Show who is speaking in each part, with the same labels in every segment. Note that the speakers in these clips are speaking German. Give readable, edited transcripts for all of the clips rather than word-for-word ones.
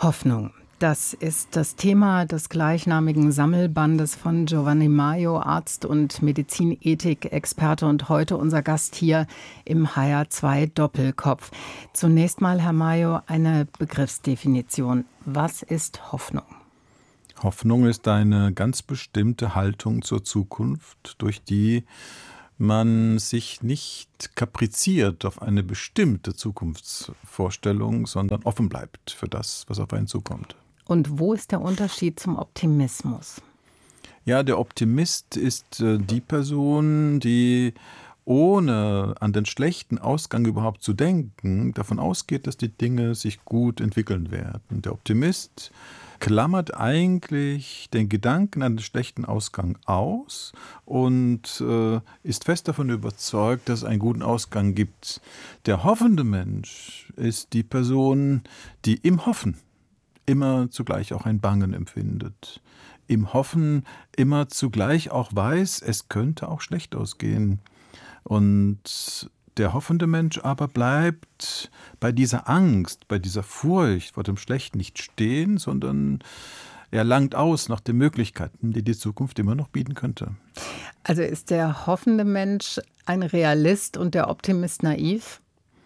Speaker 1: Hoffnung. Das ist das Thema des gleichnamigen Sammelbandes von Giovanni Maio, Arzt und Medizinethik-Experte und heute unser Gast hier im HR2 Doppelkopf. Zunächst mal, Herr Maio, eine Begriffsdefinition. Was ist Hoffnung?
Speaker 2: Hoffnung ist eine ganz bestimmte Haltung zur Zukunft, durch die man sich nicht kapriziert auf eine bestimmte Zukunftsvorstellung, sondern offen bleibt für das, was auf einen zukommt.
Speaker 1: Und wo ist der Unterschied zum Optimismus?
Speaker 2: Ja, der Optimist ist die Person, die ohne an den schlechten Ausgang überhaupt zu denken, davon ausgeht, dass die Dinge sich gut entwickeln werden. Der Optimist klammert eigentlich den Gedanken an den schlechten Ausgang aus und ist fest davon überzeugt, dass es einen guten Ausgang gibt. Der hoffende Mensch ist die Person, die im Hoffen immer zugleich auch ein Bangen empfindet. Im Hoffen immer zugleich auch weiß, es könnte auch schlecht ausgehen. Und der hoffende Mensch aber bleibt bei dieser Angst, bei dieser Furcht vor dem Schlechten nicht stehen, sondern er langt aus nach den Möglichkeiten, die die Zukunft immer noch bieten könnte.
Speaker 1: Also ist der hoffende Mensch ein Realist und der Optimist naiv?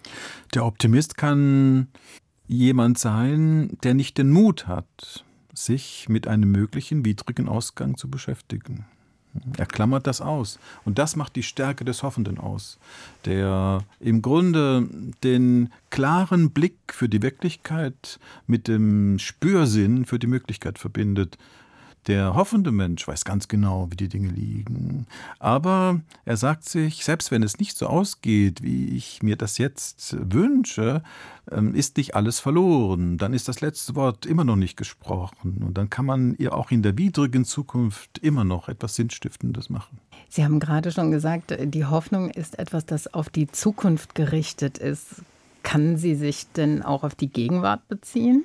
Speaker 2: Der Optimist kann jemand sein, der nicht den Mut hat, sich mit einem möglichen widrigen Ausgang zu beschäftigen. Er klammert das aus. Und das macht die Stärke des Hoffenden aus, der im Grunde den klaren Blick für die Wirklichkeit mit dem Spürsinn für die Möglichkeit verbindet. Der hoffende Mensch weiß ganz genau, wie die Dinge liegen. Aber er sagt sich, selbst wenn es nicht so ausgeht, wie ich mir das jetzt wünsche, ist nicht alles verloren. Dann ist das letzte Wort immer noch nicht gesprochen. Und dann kann man ihr auch in der widrigen Zukunft immer noch etwas Sinnstiftendes machen.
Speaker 1: Sie haben gerade schon gesagt, die Hoffnung ist etwas, das auf die Zukunft gerichtet ist. Kann sie sich denn auch auf die Gegenwart beziehen?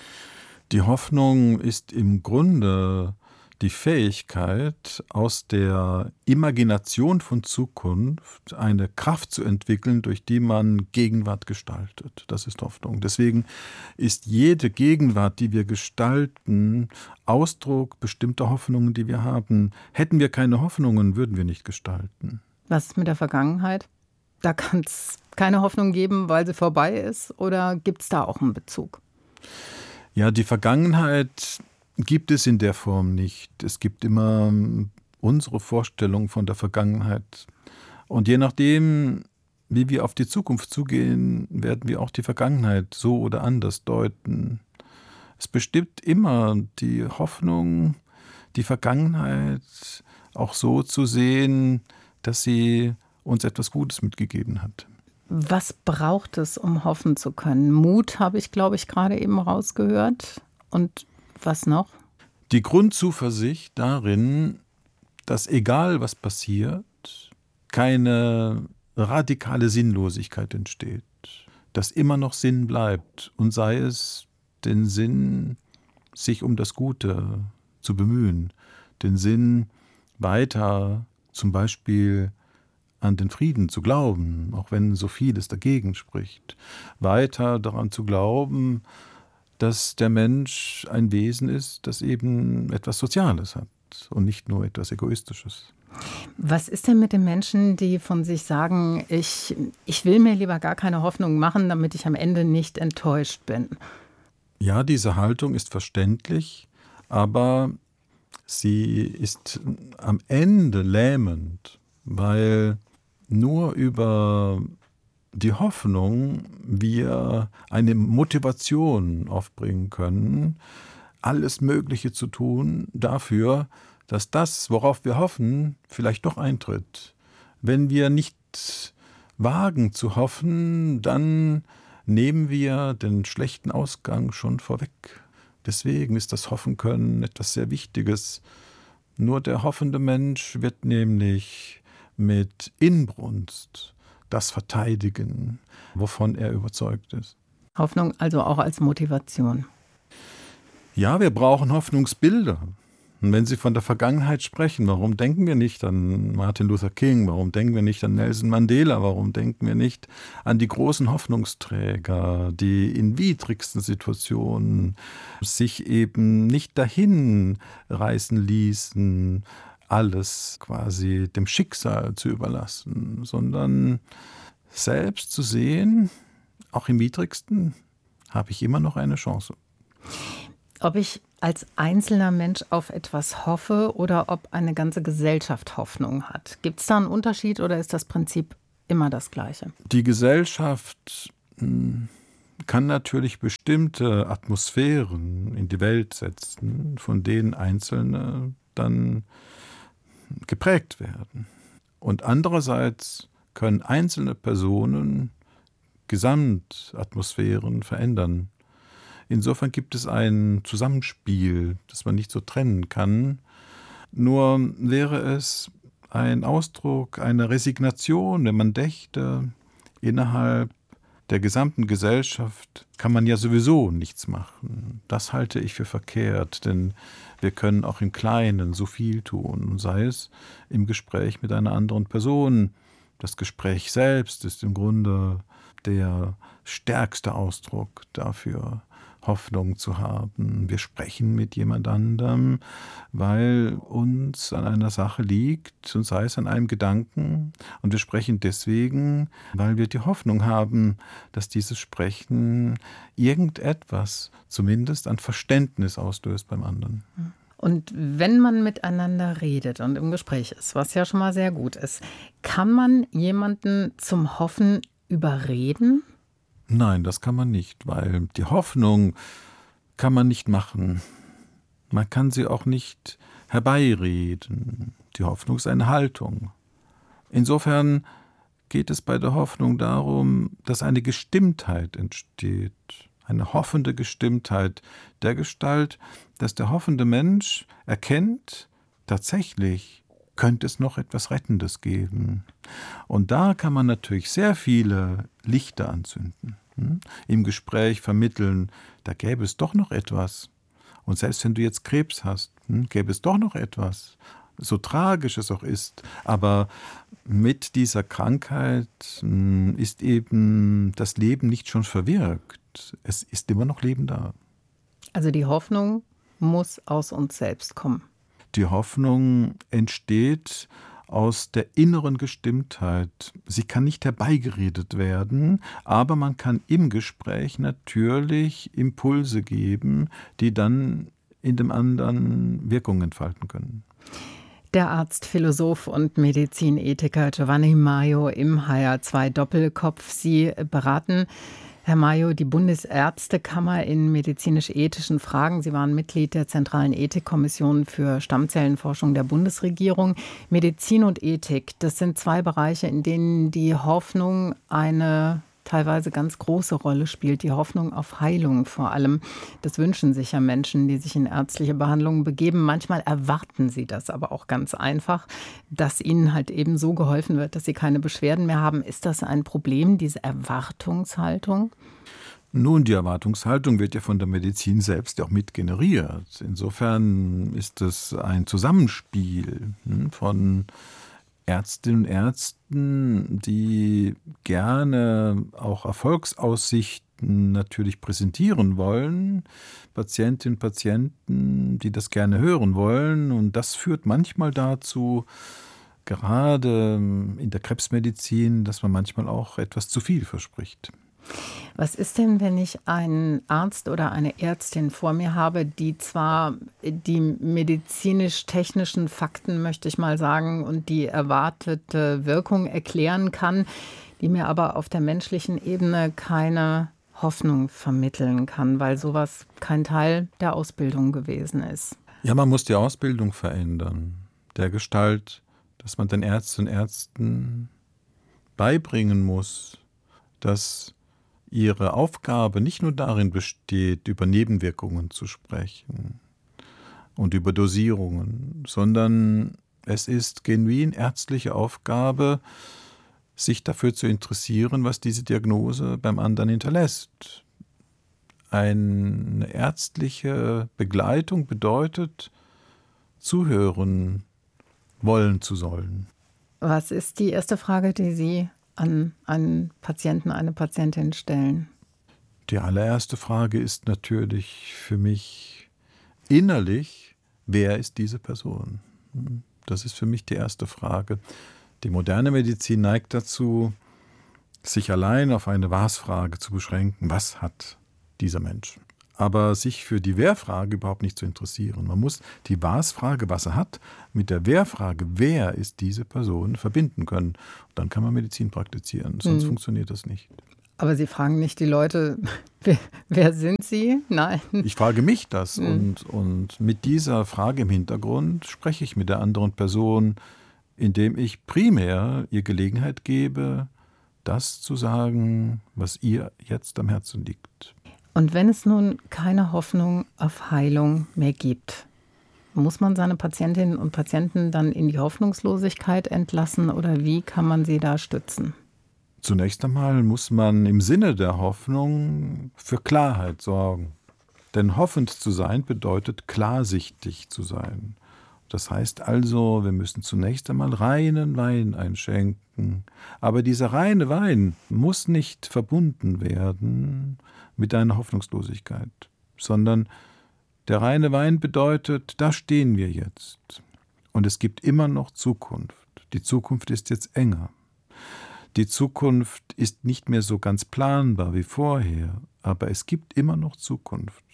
Speaker 2: Die Hoffnung ist im Grunde die Fähigkeit, aus der Imagination von Zukunft eine Kraft zu entwickeln, durch die man Gegenwart gestaltet. Das ist Hoffnung. Deswegen ist jede Gegenwart, die wir gestalten, Ausdruck bestimmter Hoffnungen, die wir haben. Hätten wir keine Hoffnungen, würden wir nicht gestalten.
Speaker 1: Was ist mit der Vergangenheit? Da kann es keine Hoffnung geben, weil sie vorbei ist, oder gibt es da auch einen Bezug?
Speaker 2: Ja, die Vergangenheit gibt es in der Form nicht. Es gibt immer unsere Vorstellung von der Vergangenheit. Und je nachdem, wie wir auf die Zukunft zugehen, werden wir auch die Vergangenheit so oder anders deuten. Es bestimmt immer die Hoffnung, die Vergangenheit auch so zu sehen, dass sie uns etwas Gutes mitgegeben hat.
Speaker 1: Was braucht es, um hoffen zu können? Mut habe ich, glaube ich, gerade eben rausgehört. Und was noch?
Speaker 2: Die Grundzuversicht darin, dass egal was passiert, keine radikale Sinnlosigkeit entsteht. Dass immer noch Sinn bleibt. Und sei es den Sinn, sich um das Gute zu bemühen. Den Sinn, weiter zum Beispiel an den Frieden zu glauben, auch wenn so vieles dagegen spricht. Weiter daran zu glauben, dass der Mensch ein Wesen ist, das eben etwas Soziales hat und nicht nur etwas Egoistisches.
Speaker 1: Was ist denn mit den Menschen, die von sich sagen, ich will mir lieber gar keine Hoffnung machen, damit ich am Ende nicht enttäuscht bin?
Speaker 2: Ja, diese Haltung ist verständlich, aber sie ist am Ende lähmend, weil nur über die Hoffnung wir eine Motivation aufbringen können, alles Mögliche zu tun dafür, dass das, worauf wir hoffen, vielleicht doch eintritt. Wenn wir nicht wagen zu hoffen, dann nehmen wir den schlechten Ausgang schon vorweg. Deswegen ist das Hoffen können etwas sehr Wichtiges. Nur der hoffende Mensch wird nämlich mit Inbrunst das verteidigen, wovon er überzeugt ist.
Speaker 1: Hoffnung also auch als Motivation.
Speaker 2: Ja, wir brauchen Hoffnungsbilder. Und wenn Sie von der Vergangenheit sprechen, warum denken wir nicht an Martin Luther King? Warum denken wir nicht an Nelson Mandela? Warum denken wir nicht an die großen Hoffnungsträger, die in widrigsten Situationen sich eben nicht dahin reißen ließen, alles quasi dem Schicksal zu überlassen, sondern selbst zu sehen, auch im widrigsten habe ich immer noch eine Chance.
Speaker 1: Ob ich als einzelner Mensch auf etwas hoffe oder ob eine ganze Gesellschaft Hoffnung hat. Gibt es da einen Unterschied oder ist das Prinzip immer das Gleiche?
Speaker 2: Die Gesellschaft kann natürlich bestimmte Atmosphären in die Welt setzen, von denen Einzelne dann geprägt werden. Und andererseits können einzelne Personen Gesamtatmosphären verändern. Insofern gibt es ein Zusammenspiel, das man nicht so trennen kann. Nur wäre es ein Ausdruck einer Resignation, wenn man dächte, innerhalb der gesamten Gesellschaft kann man ja sowieso nichts machen. Das halte ich für verkehrt, denn wir können auch im Kleinen so viel tun, sei es im Gespräch mit einer anderen Person. Das Gespräch selbst ist im Grunde der stärkste Ausdruck dafür, Hoffnung zu haben. Wir sprechen mit jemand anderem, weil uns an einer Sache liegt, und sei es an einem Gedanken. Und wir sprechen deswegen, weil wir die Hoffnung haben, dass dieses Sprechen irgendetwas zumindest an Verständnis auslöst beim anderen.
Speaker 1: Und wenn man miteinander redet und im Gespräch ist, was ja schon mal sehr gut ist, kann man jemanden zum Hoffen überreden?
Speaker 2: Nein, das kann man nicht, weil die Hoffnung kann man nicht machen. Man kann sie auch nicht herbeireden. Die Hoffnung ist eine Haltung. Insofern geht es bei der Hoffnung darum, dass eine Gestimmtheit entsteht, eine hoffende Gestimmtheit der Gestalt, dass der hoffende Mensch erkennt, tatsächlich könnte es noch etwas Rettendes geben. Und da kann man natürlich sehr viele Lichter anzünden. Im Gespräch vermitteln, da gäbe es doch noch etwas. Und selbst wenn du jetzt Krebs hast, gäbe es doch noch etwas. So tragisch es auch ist. Aber mit dieser Krankheit ist eben das Leben nicht schon verwirkt. Es ist immer noch Leben da.
Speaker 1: Also die Hoffnung muss aus uns selbst kommen.
Speaker 2: Die Hoffnung entsteht aus der inneren Gestimmtheit. Sie kann nicht herbeigeredet werden, aber man kann im Gespräch natürlich Impulse geben, die dann in dem anderen Wirkung entfalten können.
Speaker 1: Der Arzt, Philosoph und Medizinethiker Giovanni Maio im HR2 Doppelkopf. Sie beraten, Herr Maio, die Bundesärztekammer in medizinisch-ethischen Fragen. Sie waren Mitglied der Zentralen Ethikkommission für Stammzellenforschung der Bundesregierung. Medizin und Ethik, das sind zwei Bereiche, in denen die Hoffnung eine teilweise ganz große Rolle spielt. Die Hoffnung auf Heilung vor allem. Das wünschen sich ja Menschen, die sich in ärztliche Behandlungen begeben. Manchmal erwarten sie das aber auch ganz einfach, dass ihnen halt eben so geholfen wird, dass sie keine Beschwerden mehr haben. Ist das ein Problem, diese Erwartungshaltung?
Speaker 2: Nun, die Erwartungshaltung wird ja von der Medizin selbst auch mit generiert. Insofern ist es ein Zusammenspiel von Ärztinnen und Ärzten, die gerne auch Erfolgsaussichten natürlich präsentieren wollen, Patientinnen und Patienten, die das gerne hören wollen. Und das führt manchmal dazu, gerade in der Krebsmedizin, dass man manchmal auch etwas zu viel verspricht.
Speaker 1: Was ist denn, wenn ich einen Arzt oder eine Ärztin vor mir habe, die zwar die medizinisch-technischen Fakten, möchte ich mal sagen, und die erwartete Wirkung erklären kann, die mir aber auf der menschlichen Ebene keine Hoffnung vermitteln kann, weil sowas kein Teil der Ausbildung gewesen ist?
Speaker 2: Ja, man muss die Ausbildung verändern, der Gestalt, dass man den Ärztinnen und Ärzten beibringen muss, dass ihre Aufgabe nicht nur darin besteht, über Nebenwirkungen zu sprechen und über Dosierungen, sondern es ist genuin ärztliche Aufgabe, sich dafür zu interessieren, was diese Diagnose beim anderen hinterlässt. Eine ärztliche Begleitung bedeutet, zuhören wollen zu sollen.
Speaker 1: Was ist die erste Frage, die Sie an einen Patienten, eine Patientin stellen?
Speaker 2: Die allererste Frage ist natürlich für mich innerlich, wer ist diese Person? Das ist für mich die erste Frage. Die moderne Medizin neigt dazu, sich allein auf eine Was-Frage zu beschränken. Was hat dieser Mensch? Aber sich für die Wer-Frage überhaupt nicht zu interessieren. Man muss die Was-Frage, was er hat, mit der Wer-Frage, wer ist diese Person, verbinden können. Und dann kann man Medizin praktizieren, sonst funktioniert das nicht.
Speaker 1: Aber Sie fragen nicht die Leute, wer sind Sie? Nein.
Speaker 2: Ich frage mich das und mit dieser Frage im Hintergrund spreche ich mit der anderen Person, indem ich primär ihr Gelegenheit gebe, das zu sagen, was ihr jetzt am Herzen liegt.
Speaker 1: Und wenn es nun keine Hoffnung auf Heilung mehr gibt, muss man seine Patientinnen und Patienten dann in die Hoffnungslosigkeit entlassen oder wie kann man sie da stützen?
Speaker 2: Zunächst einmal muss man im Sinne der Hoffnung für Klarheit sorgen. Denn hoffend zu sein bedeutet klarsichtig zu sein. Das heißt also, wir müssen zunächst einmal reinen Wein einschenken. Aber dieser reine Wein muss nicht verbunden werden mit einer Hoffnungslosigkeit, sondern der reine Wein bedeutet, da stehen wir jetzt. Und es gibt immer noch Zukunft. Die Zukunft ist jetzt enger. Die Zukunft ist nicht mehr so ganz planbar wie vorher, aber es gibt immer noch Zukunft.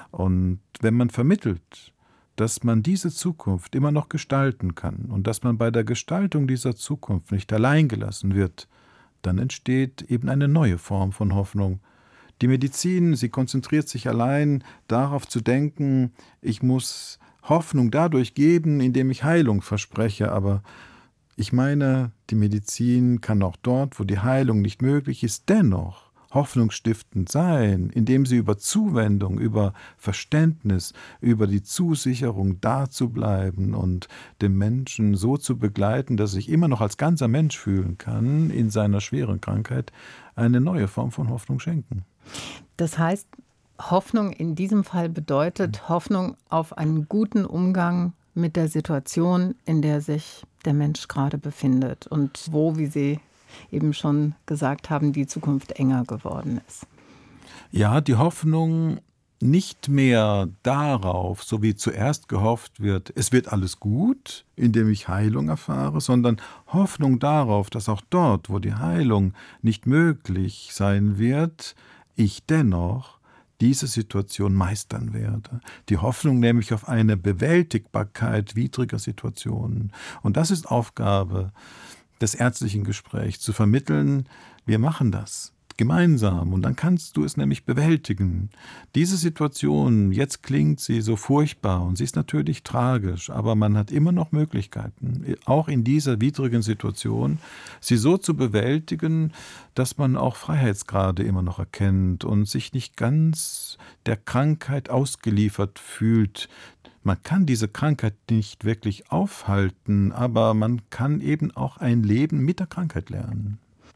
Speaker 2: Und wenn man vermittelt, dass man diese Zukunft immer noch gestalten kann und dass man bei der Gestaltung dieser Zukunft nicht allein gelassen wird, dann entsteht eben eine neue Form von Hoffnung. Die Medizin, sie konzentriert sich allein darauf zu denken, ich muss Hoffnung dadurch geben, indem ich Heilung verspreche, aber ich meine, die Medizin kann auch dort, wo die Heilung nicht möglich ist, dennoch hoffnungsstiftend sein, indem sie über Zuwendung, über Verständnis, über die Zusicherung da zu bleiben und den Menschen so zu begleiten, dass er sich immer noch als ganzer Mensch fühlen kann, in seiner schweren Krankheit eine neue Form von Hoffnung schenken.
Speaker 1: Das heißt, Hoffnung in diesem Fall bedeutet Hoffnung auf einen guten Umgang mit der Situation, in der sich der Mensch gerade befindet und wo, wie Sie eben schon gesagt haben, die Zukunft enger geworden ist.
Speaker 2: Ja, die Hoffnung nicht mehr darauf, so wie zuerst gehofft wird, es wird alles gut, indem ich Heilung erfahre, sondern Hoffnung darauf, dass auch dort, wo die Heilung nicht möglich sein wird, ich dennoch diese Situation meistern werde. Die Hoffnung nämlich auf eine Bewältigbarkeit widriger Situationen. Und das ist Aufgabe des ärztlichen Gesprächs, zu vermitteln, wir machen das gemeinsam und dann kannst du es nämlich bewältigen. Diese Situation, jetzt klingt sie so furchtbar und sie ist natürlich tragisch, aber man hat immer noch Möglichkeiten, auch in dieser widrigen Situation, sie so zu bewältigen, dass man auch Freiheitsgrade immer noch erkennt und sich nicht ganz der Krankheit ausgeliefert fühlt. Man kann diese Krankheit nicht wirklich aufhalten, aber man kann eben auch ein Leben mit der Krankheit lernen.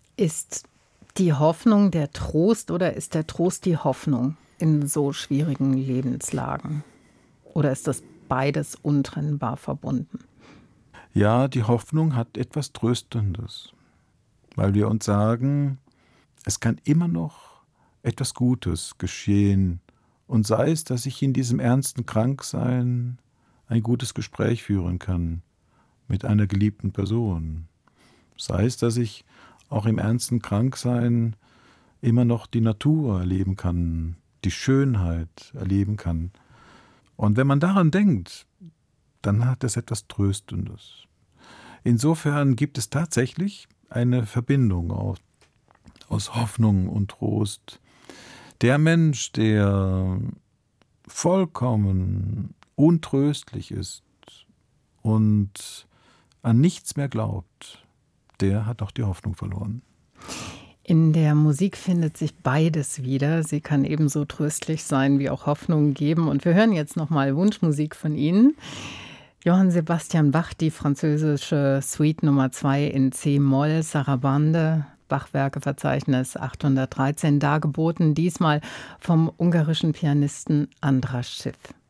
Speaker 1: Ist die Hoffnung der Trost oder ist der Trost die Hoffnung in so schwierigen Lebenslagen? Oder ist das beides untrennbar verbunden?
Speaker 2: Ja, die Hoffnung hat etwas Tröstendes, weil wir uns sagen, es kann immer noch etwas Gutes geschehen. Und sei es, dass ich in diesem ernsten Kranksein ein gutes Gespräch führen kann mit einer geliebten Person. Sei es, dass ich auch im ernsten Kranksein immer noch die Natur erleben kann, die Schönheit erleben kann. Und wenn man daran denkt, dann hat es etwas Tröstendes. Insofern gibt es tatsächlich eine Verbindung aus Hoffnung und Trost. Der Mensch, der vollkommen untröstlich ist und an nichts mehr glaubt, der hat auch die Hoffnung verloren.
Speaker 1: In der Musik findet sich beides wieder. Sie kann ebenso tröstlich sein wie auch Hoffnung geben. Und wir hören jetzt nochmal Wunschmusik von Ihnen. Johann Sebastian Bach, die französische Suite Nummer 2 in C-Moll, Sarabande, Bachwerkeverzeichnis 813, dargeboten, diesmal vom ungarischen Pianisten András Schiff.